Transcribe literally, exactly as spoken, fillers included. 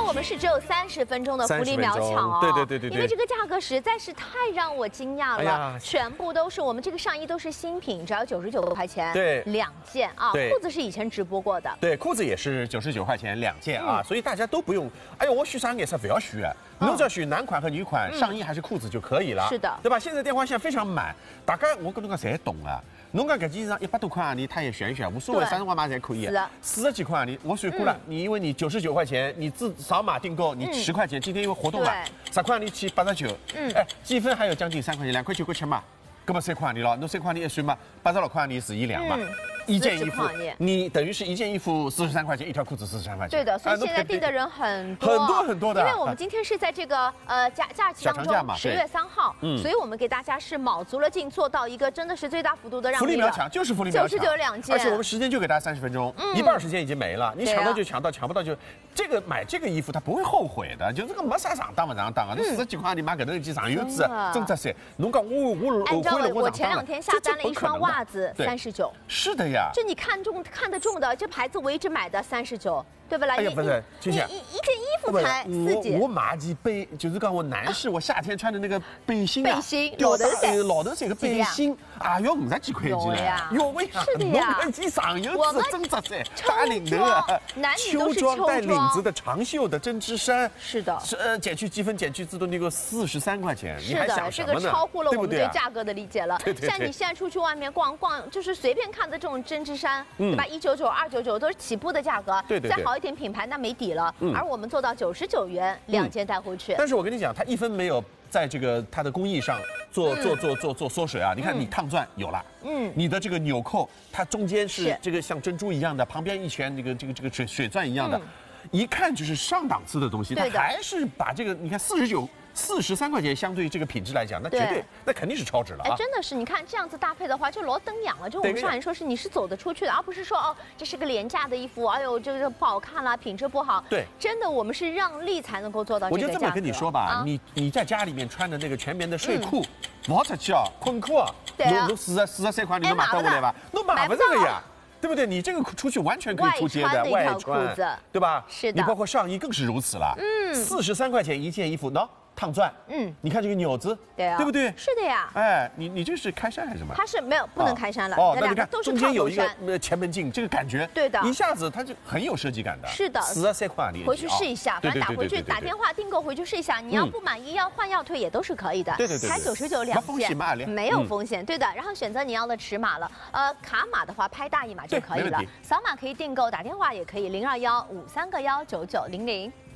我们是只有三十分钟的福利秒抢哦。 对对对对对。 因为这个价格实在是太让我惊讶了， 哎、 全部都是我们这个上衣都是新品，只要九十九块钱。 对， 两件啊。 对， 裤子是以前直播过的。 对，裤子也是九十九块钱两件啊，嗯、所以大家都不用。哎呦，我选啥颜色不要选，侬只要选男款和女款，嗯、上衣还是裤子就可以了。 是的， 对吧？现在电话线非常满，大概我跟侬讲侪懂啊。侬讲搿件衣裳一百多块洋钿，他也选一选，无所谓，三十块买侪可以。 是四十几块洋钿，我算过了，你因为你九十九块钱，你自扫码订购，你十块钱，今天因为活动嘛，十块洋钿起八十九，嗯，哎，积分还有将近三块钱，两块九块七嘛，搿么三块洋钿了，侬三块洋钿一算嘛，八十六块洋钿是一两嘛。一件衣服，你等于是一件衣服四十三块钱，一条裤子四十三块钱。 对的，所以现在订的人很多很多很多的。 因为我们今天是在这个呃假假期当中，十月三号，嗯，所以我们给大家是卯足了劲做到一个真的是最大幅度的让利。 福利秒抢就是福利秒抢， 九十九两件， 而且我们时间就给大家三十分钟，一半时间已经没了，你抢到就抢到，抢不到就这个买这个衣服他不会后悔的，就这个没啥上当不上当啊，这四十几块你买搿能一件上油子，真值噻。侬讲我我按照我前两天下单了一双袜子，三十九。 是的呀， 就你看中。看得中的这牌子我一直买的三十九，对不啦？ 哎呀，不是， 你一一件衣服才四件。 我买件背，就是讲我男士我夏天穿的那个背心啊， 背心，老头衫， 老头衫个背心啊，要五十几块钱呀， 哟喂呀， 是的呀， 一件上油子真值噻， 大领头啊， 男女都是秋装带领子的长袖的针织衫， 是的， 是呃减去积分减去自动订购四十三块钱，你还想什么呢？ 这个超乎了我们对价格的理解了。 对对对， 像你现在出去外面逛逛，就是随便看的这种针织衫，对吧？一九九、二九九都是起步的价格， 对对， 再好一点品牌那没底了。而我们做到九十九元两件带回去。 但是我跟你讲，它一分没有在这个它的工艺上做做做做做缩水啊！你看你烫钻有了，嗯，你的这个纽扣，它中间是这个像珍珠一样的，旁边一圈这个这个这个水水钻一样的，一看就是上档次的东西。它还是把这个你看四十九。四十三块钱，相对于这个品质来讲，那绝对，那肯定是超值了啊！ 哎，真的是，你看这样子搭配的话，就罗登养了。就我们上海说是你是走得出去的，而不是说哦，这是个廉价的衣服，哎呦，这个不好看啦，品质不好。 对， 真的，我们是让利才能够做到这个价格。 我就这么跟你说吧，你你在家里面穿的那个全棉的睡裤，毛出去啊，困裤啊，侬侬四十四十三块，你能买到回来吧？侬买不着的呀。对不对？你这个出去完全可以出街的外穿， 对吧？ 是的。 你包括上衣更是如此了。嗯，四十三块钱一件衣服，喏，烫钻。嗯，你看这个纽子， 对啊， 对不对？ 是的呀。 哎，你你这是开衫还是什么？ 它是没有不能开衫了。 哦，那你看都是中间有一个前门镜，这个感觉， 对的， 一下子它就很有设计感的。 是的， 四十三块，你回去试一下，反正打回去打电话订购回去试一下。你要不满意要换要退也都是可以的。 对对对， 才九十九两件，没有风险。对的，然后选择你要的尺码了。呃，卡码的话拍大一码就可以了。扫码可以订购，打电话也可以，零二幺五三个幺九九零零。